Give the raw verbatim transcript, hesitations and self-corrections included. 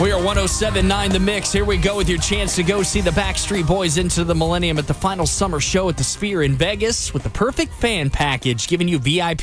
We are one oh seven point nine The Mix. Here we go with your chance to go see the Backstreet Boys Into the Millennium at the final summer show at the Sphere in Vegas with the perfect fan package, giving you V I P